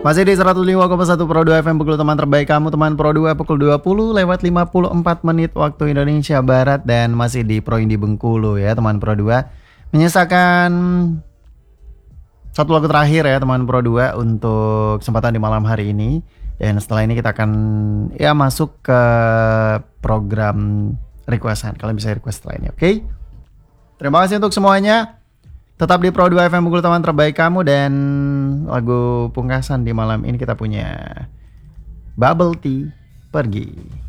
Masih di 105,1 Pro 2 FM Bengkulu, teman terbaik kamu, teman Pro 2, pukul 20 lewat 54 menit waktu Indonesia Barat. Dan masih di Pro Indie Bengkulu ya teman Pro 2. Menyisakan satu lagu terakhir ya teman Pro 2 untuk kesempatan di malam hari ini. Dan setelah ini kita akan ya masuk ke program requestan. Kalian bisa request setelah ini, oke? Terima kasih untuk semuanya. Tetap di Pro 2 FM Bengkulu, teman terbaik kamu. Dan lagu pungkasan di malam ini kita punya Bubble Tea, Pergi.